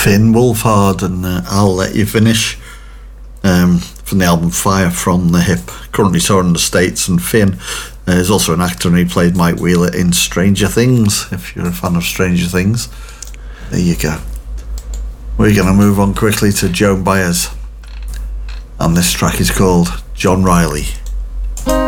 Finn Wolfhard and I'll Let You Finish, from the album Fire from the Hip, currently touring in the States. And Finn is also an actor, and he played Mike Wheeler in Stranger Things, if you're a fan of Stranger Things. There you go. We're going to move on quickly to Joan Baez, and this track is called John Riley.